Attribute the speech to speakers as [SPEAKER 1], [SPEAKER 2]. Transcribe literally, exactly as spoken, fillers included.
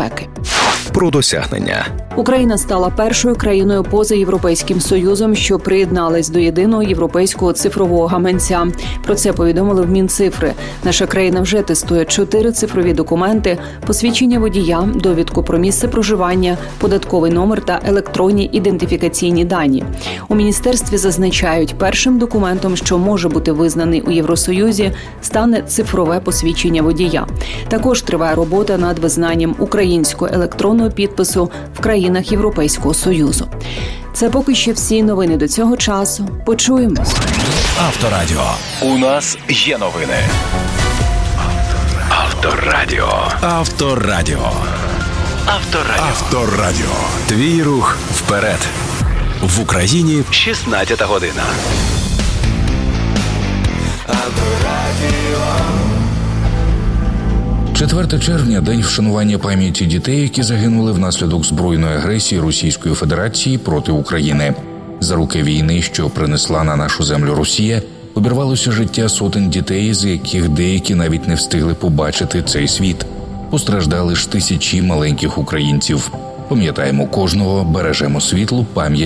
[SPEAKER 1] безпеки.
[SPEAKER 2] Про досягнення.
[SPEAKER 1] Україна стала першою країною поза Європейським Союзом, що приєдналась до єдиного європейського цифрового гаманця. Про це повідомили в Мінцифри. Наша країна вже тестує чотири цифрові документи: посвідчення водія, довідку про місце проживання, податковий номер та електронні ідентифікаційні дані. У міністерстві зазначають, першим документом, що може бути визнаний у Євросоюзі, стане цифрове посвідчення водія. Також триває робота над визнанням українського електронного підпису в країнах Європейського Союзу. Це поки що всі новини до цього часу. Почуємось.
[SPEAKER 2] Авторадіо. У нас є новини. Авторадіо. Авторадіо. Авторадіо. Авторадіо. Твій рух вперед. В Україні шістнадцята година.
[SPEAKER 3] четверте червня – день вшанування пам'яті дітей, які загинули внаслідок збройної агресії Російської Федерації проти України. За роки війни, що принесла на нашу землю Росія, обірвалося життя сотень дітей, з яких деякі навіть не встигли побачити цей світ. Постраждали ж тисячі маленьких українців. Пам'ятаємо кожного, бережемо світлу пам'ять